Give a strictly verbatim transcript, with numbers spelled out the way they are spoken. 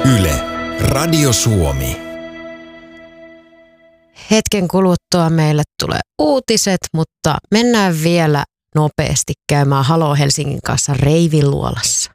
Yle, Radio Suomi. Hetken kuluttua meille tulee uutiset, mutta mennään vielä nopeasti käymään Halo Helsingin kanssa Reiviluolassa.